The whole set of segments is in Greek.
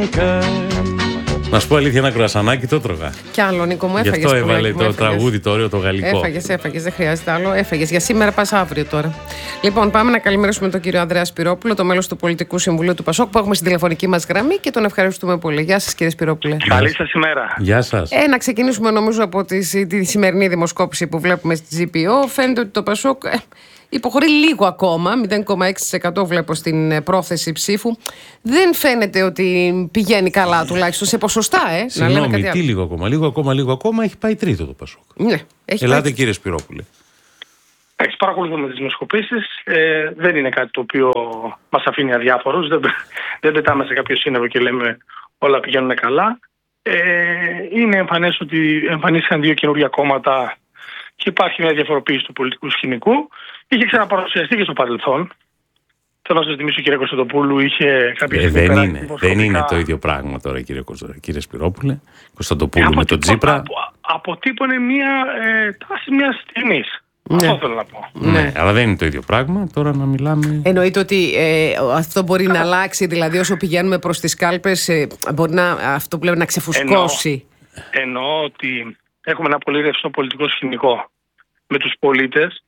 Να σου πω αλήθεια, ένα κρουασανάκι το τρώγα. Κι άλλο, Νίκο μου, έφαγες. Γι' αυτό έβαλε το τραγούδι το ωραίο, το γαλλικό. Έφαγες, δεν χρειάζεται άλλο. Έφαγες. Για σήμερα πας αύριο τώρα. Λοιπόν, πάμε να καλημερίσουμε τον κύριο Ανδρέα Σπυρόπουλο, το μέλος του Πολιτικού Συμβουλίου του ΠΑΣΟΚ, που έχουμε στην τηλεφωνική μας γραμμή και τον ευχαριστούμε πολύ. Γεια σας, κύριε Σπυρόπουλε. Καλή σας ημέρα. Γεια σας. Να ξεκινήσουμε νομίζω από τη σημερινή δημοσκόπηση που βλέπουμε στη GPO. Φαίνεται ότι το ΠΑΣΟΚ υποχωρεί λίγο ακόμα, 0,6% βλέπω στην πρόθεση ψήφου. Δεν φαίνεται ότι πηγαίνει καλά, τουλάχιστον σε ποσοστά, Συγγνώμη, τι λίγο ακόμα, έχει πάει τρίτο το ΠΑΣΟΚ. Ναι, Ελάτε κύριε Σπυρόπουλε. Παρακολουθούμε τις δημοσκοπήσεις. Δεν είναι κάτι το οποίο μας αφήνει αδιάφορους. Δεν πετάμε σε κάποιο σύννεφο και λέμε όλα πηγαίνουν καλά. Είναι εμφανές ότι εμφανίστηκαν δύο καινούργια κόμματα και υπάρχει μια διαφοροποίηση του πολιτικού σκηνικού. Είχε ξαναπαρουσιαστεί και στο παρελθόν. Θέλω να σας θυμίσω, κύριε Κωνσταντοπούλου, είχε κάποια δεν είναι το ίδιο πράγμα τώρα, κύριε Σπυρόπουλε. Κωνσταντοπούλου με τον Τσίπρα. Αποτύπωνε μια τάση μιας στιγμής. Ναι. Αυτό θέλω να πω. Ναι, αλλά δεν είναι το ίδιο πράγμα. Τώρα να μιλάμε. Εννοείται ότι αυτό μπορεί να αλλάξει, δηλαδή όσο πηγαίνουμε προς τις κάλπες, μπορεί αυτό που λέμε να ξεφουσκώσει. Εννοώ ότι έχουμε ένα πολύ ρευστό πολιτικό σκηνικό με τους πολίτες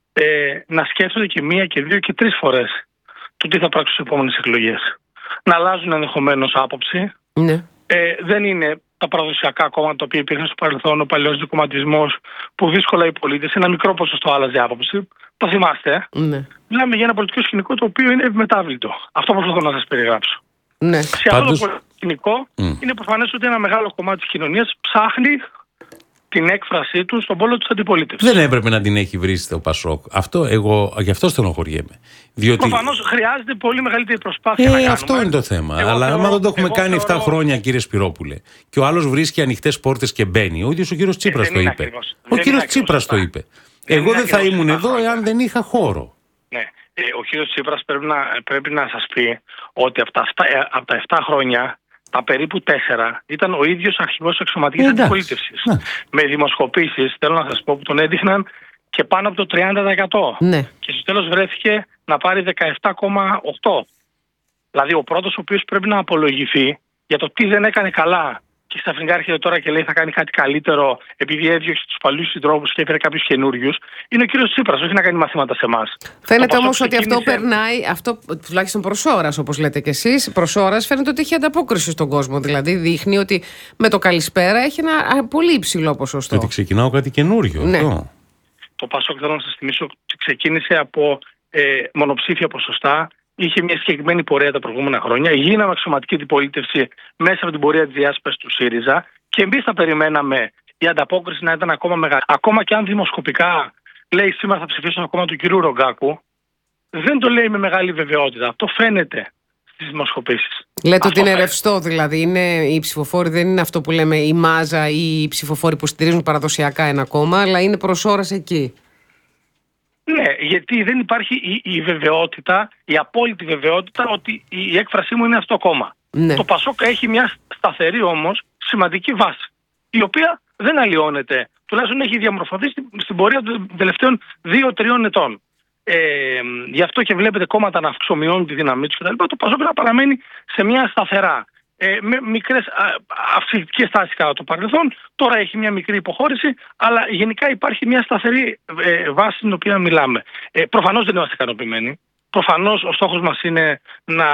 να σκέφτονται και μία και δύο και τρεις φορές το τι θα πράξουν στις επόμενες εκλογές. Να αλλάζουν ενδεχομένως άποψη. Ναι. Δεν είναι τα παραδοσιακά κόμματα τα οποία υπήρχαν στο παρελθόν, ο παλαιός δικομματισμός, που δύσκολα οι πολίτες, ένα μικρό ποσοστό άλλαζε άποψη. Το θυμάστε. Ναι. Μιλάμε για ένα πολιτικό σκηνικό το οποίο είναι ευμετάβλητο. Αυτό προσπαθώ να σας περιγράψω. Ναι. Σε αυτό το πολιτικό σκηνικό είναι προφανές ότι ένα μεγάλο κομμάτι της κοινωνίας ψάχνει την έκφρασή του στον πόλο της αντιπολίτευσης. Δεν έπρεπε να την έχει βρει στο ΠΑΣΟΚ. Γι' αυτό στενοχωριέμαι. Προφανώς χρειάζεται πολύ μεγαλύτερη προσπάθεια να κάνουμε. Αυτό είναι το θέμα. Αλλά άμα δεν το έχουμε κάνει 7 χρόνια, κύριε Σπυρόπουλε, και ο άλλος βρίσκει ανοιχτές πόρτες και μπαίνει, ο ίδιος ο κύριος Τσίπρας το είπε. Ακριβώς. Ο κύριος Τσίπρας το είπε. Εγώ δεν θα ήμουν εδώ εάν δεν είχα χώρο. Ναι. Ο κύριος Τσίπρας πρέπει να σας πει ότι από τα 7 χρόνια, τα περίπου 4 ήταν ο ίδιος αρχηγός της αξιωματικής αντιπολίτευσης. Ναι. Με δημοσκοπήσεις, θέλω να σας πω, που τον έδειχναν και πάνω από το 30%. Ναι. Και στο τέλος βρέθηκε να πάρει 17,8%. Δηλαδή ο πρώτος ο οποίος πρέπει να απολογηθεί για το τι δεν έκανε καλά και ξαφνικά έρχεται τώρα και λέει θα κάνει κάτι καλύτερο επειδή έδιωξε τους παλιούς συντρόφους και έφερε κάποιους καινούριους, είναι ο κύριος Τσίπρας, όχι να κάνει μαθήματα σε εμάς. Φαίνεται όμως ότι αυτό περνάει, αυτό τουλάχιστον προς ώρας, όπως λέτε κι εσείς, προς ώρας φαίνεται ότι έχει ανταπόκριση στον κόσμο. Δηλαδή δείχνει ότι με το καλησπέρα έχει ένα πολύ υψηλό ποσοστό. Ότι ξεκινάω κάτι καινούριο. Ναι. Το ΠΑΣΟΚ, θέλω να σας θυμίσω, ξεκίνησε από μονοψήφια ποσοστά. Είχε μια συγκεκριμένη πορεία τα προηγούμενα χρόνια. Γίναμε αξιωματική αντιπολίτευση μέσα από την πορεία της διάσπασης του ΣΥΡΙΖΑ και εμείς θα περιμέναμε η ανταπόκριση να ήταν ακόμα μεγάλη. Ακόμα και αν δημοσκοπικά λέει σήμερα θα ψηφίσω ακόμα του κυρίου Ρογκάκου, δεν το λέει με μεγάλη βεβαιότητα. Αυτό φαίνεται στις δημοσκοπήσεις. Λέτε ότι είναι ρευστό, δηλαδή. Οι ψηφοφόροι δεν είναι αυτό που λέμε η μάζα ή οι ψηφοφόροι που στηρίζουν παραδοσιακά ένα κόμμα, αλλά είναι προς ώρας εκεί. Ναι, γιατί δεν υπάρχει η βεβαιότητα, η απόλυτη βεβαιότητα ότι η έκφρασή μου είναι αυτό κόμμα. Ναι. Το ΠΑΣΟΚ έχει μια σταθερή όμως σημαντική βάση, η οποία δεν αλλοιώνεται. Τουλάχιστον έχει διαμορφωθεί στην πορεία των τελευταίων 2-3 ετών. Γι' αυτό και βλέπετε κόμματα να αυξομειώνουν τη δύναμή τους κτλ. Το ΠΑΣΟΚ να παραμένει σε μια σταθερά. Με μικρές αυξητικές τάσεις κατά το παρελθόν, τώρα έχει μια μικρή υποχώρηση, αλλά γενικά υπάρχει μια σταθερή βάση στην οποία μιλάμε. Προφανώς δεν είμαστε ικανοποιημένοι. Προφανώς ο στόχος μας είναι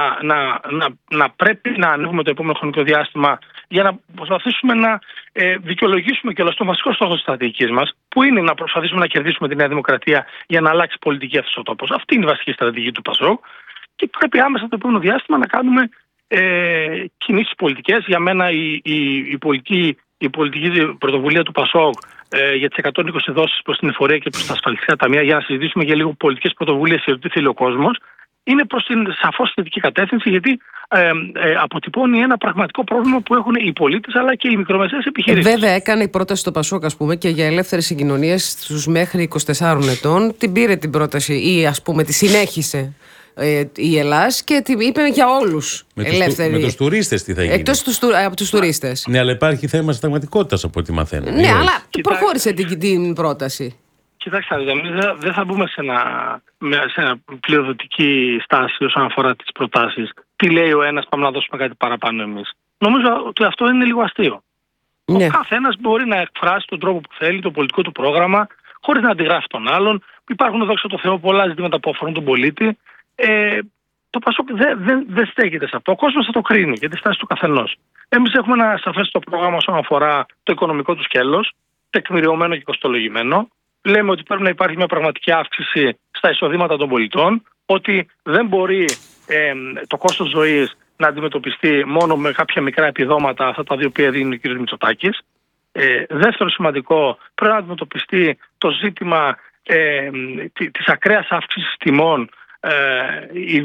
να πρέπει να ανοίγουμε το επόμενο χρονικό διάστημα για να προσπαθήσουμε να δικαιολογήσουμε και το βασικό στόχο της στρατηγικής μας, που είναι να προσπαθήσουμε να κερδίσουμε τη Νέα Δημοκρατία για να αλλάξει πολιτική αυτός ο τόπος. Αυτή είναι η βασική στρατηγική του ΠΑΣΟΚ και πρέπει άμεσα το επόμενο διάστημα να κάνουμε κινήσεις πολιτικές. Για μένα η πολιτική πρωτοβουλία του ΠΑΣΟΚ για τις 120 δόσεις προς την εφορία και προς τα ασφαλιστικά ταμεία, για να συζητήσουμε για λίγο πολιτικές πρωτοβουλίες και τι θέλει ο κόσμος, είναι προς την σαφώς θετική κατεύθυνση, γιατί αποτυπώνει ένα πραγματικό πρόβλημα που έχουν οι πολίτες αλλά και οι μικρομεσαίες επιχειρήσεις. Βέβαια, έκανε η πρόταση στο ΠΑΣΟΚ, ας πούμε, και για ελεύθερες συγκοινωνίες στους μέχρι 24 ετών. Την πήρε την πρόταση ή, ας πούμε, τη συνέχισε η Ελλάς και είπε για όλους ελεύθερη. Με τους τουρίστες τι θα γίνει? Εκτός από τους τουρίστες. Ναι, αλλά υπάρχει θέμα συνταγματικότητας από ό,τι μαθαίνω. Ναι, αλλά προχώρησε την πρόταση. Κοιτάξτε, εμείς δεν θα μπούμε σε ένα πληροδοτική στάση όσον αφορά τις προτάσεις. Τι λέει ο ένας, πάμε να δώσουμε κάτι παραπάνω εμείς. Νομίζω ότι αυτό είναι λίγο αστείο. Ναι. Ο καθένας μπορεί να εκφράσει τον τρόπο που θέλει, το πολιτικό του πρόγραμμα, χωρίς να αντιγράφει τον άλλον. Υπάρχουν, δόξα τω Θεώ, πολλά ζητήματα που αφορούν τον πολίτη. Το ΠΑΣΟΚ δεν στέκεται σε αυτό. Ο κόσμος θα το κρίνει για τη στάση του καθενός. Εμείς έχουμε ένα σαφές πρόγραμμα όσον αφορά το οικονομικό του σκέλος, τεκμηριωμένο και κοστολογημένο. Λέμε ότι πρέπει να υπάρχει μια πραγματική αύξηση στα εισοδήματα των πολιτών, ότι δεν μπορεί το κόστος ζωής να αντιμετωπιστεί μόνο με κάποια μικρά επιδόματα, αυτά τα οποία δίνει ο κ. Μητσοτάκης. Δεύτερο σημαντικό, πρέπει να αντιμετωπιστεί το ζήτημα της ακραίας αύξησης τιμών,